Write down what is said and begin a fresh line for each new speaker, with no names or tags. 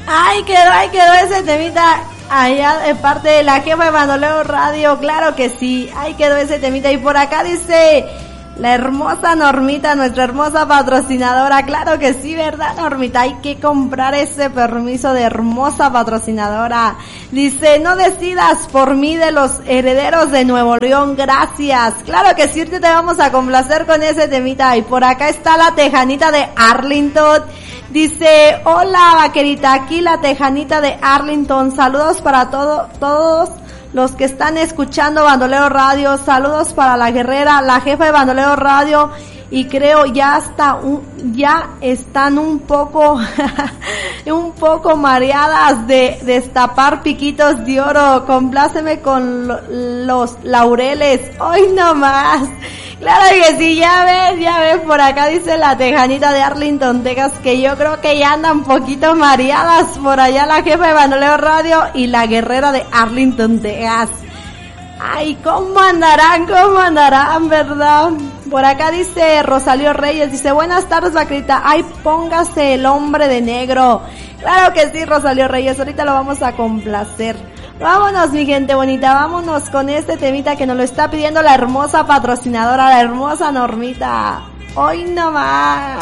Ahí quedó ese temita allá de parte de la jefa de Bandoleo Radio, claro que sí, ahí quedó ese temita. Y por acá dice la hermosa Normita, nuestra hermosa patrocinadora, claro que sí, ¿verdad, Normita? Hay que comprar ese permiso de hermosa patrocinadora. Dice, no decidas por mí de los herederos de Nuevo León, gracias. Claro que sí, te vamos a complacer con ese temita. Y por acá está la tejanita de Arlington. Dice, hola vaquerita, aquí la tejanita de Arlington, saludos para todos los que están escuchando Bandoleo Radio, saludos para la guerrera, la jefa de Bandoleo Radio, y creo ya están un poco mareadas de destapar piquitos de oro. Compláceme con los laureles, hoy no más. Claro que sí, ya ves, por acá dice la tejanita de Arlington, Texas, que yo creo que ya andan un poquito mareadas por allá la jefa de Bandoleo Radio y la guerrera de Arlington, Texas. Ay, ¿cómo andarán, verdad? Por acá dice Rosalío Reyes, dice, buenas tardes, vaquerita, ay, póngase el hombre de negro. Claro que sí, Rosalío Reyes, ahorita lo vamos a complacer. Vámonos, mi gente bonita, vámonos con este temita que nos lo está pidiendo la hermosa patrocinadora, la hermosa Normita. Hoy no más.